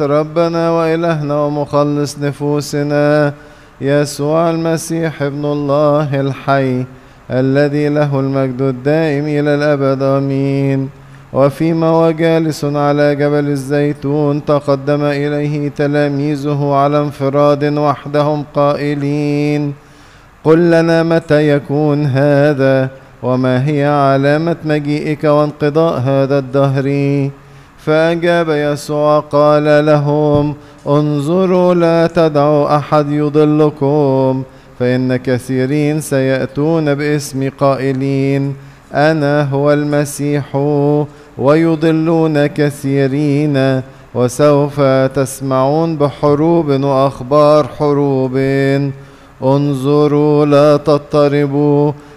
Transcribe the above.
ربنا وإلهنا ومخلص نفوسنا يسوع المسيح ابن الله الحي الذي له المجد الدائم إلى الأبد آمين. وفيما هو جالس على جبل الزيتون تقدم إليه تلاميذه على انفراد وحدهم قائلين: قل لنا متى يكون هذا، وما هي علامة مجيئك وانقضاء هذا الدهر؟ فأجاب يسوع قال لهم: انظروا لا تدعوا أحد يضلكم، فإن كثيرين سيأتون باسم قائلين أنا هو المسيح، ويضلون كثيرين، وسوف تسمعون بحروب وأخبار حروب. انظروا لا تضطربوا،